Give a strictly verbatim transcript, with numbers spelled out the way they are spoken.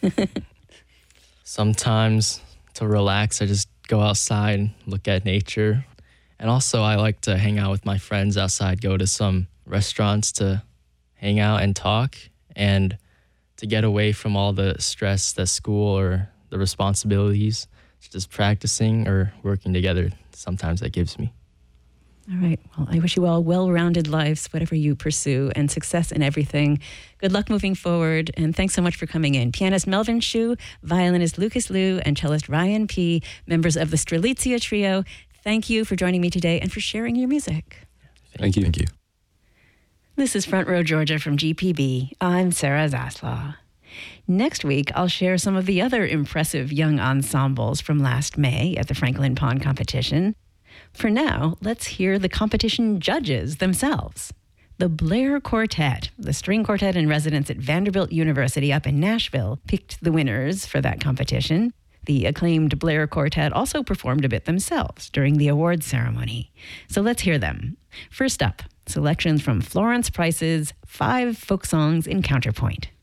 Sometimes to relax, I just go outside and look at nature. And also I like to hang out with my friends outside, go to some restaurants to hang out and talk, and to get away from all the stress that school or the responsibilities, just practicing or working together, sometimes that gives me. All right. Well, I wish you all well-rounded lives, whatever you pursue, and success in everything. Good luck moving forward, and thanks so much for coming in. Pianist Melvin Shu, violinist Lucas Liu, and cellist Ryan P., members of the Strelitzia Trio. Thank you for joining me today and for sharing your music. Thank you. Thank you. This is Front Row Georgia from G P B. I'm Sarah Zaslaw. Next week, I'll share some of the other impressive young ensembles from last May at the Franklin Pond competition. For now, let's hear the competition judges themselves. The Blair Quartet, the string quartet in residence at Vanderbilt University up in Nashville, picked the winners for that competition. The acclaimed Blair Quartet also performed a bit themselves during the awards ceremony. So let's hear them. First up, selections from Florence Price's Five Folk Songs in Counterpoint.